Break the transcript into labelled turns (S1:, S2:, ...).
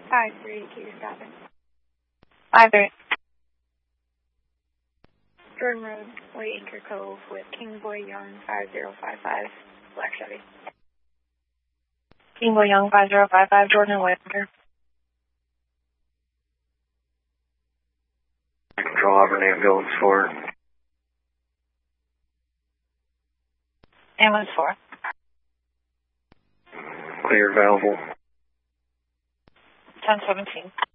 S1: 532
S2: 5-3.
S1: Jordan Road, White Anchor Cove with King Boy Young 5055, Black Chevy.
S2: King Boy Young 5055, Jordan White Anchor.
S3: Control Auburn Ambulance 4.
S2: Ambulance 4.
S3: Clear available.
S2: 1017.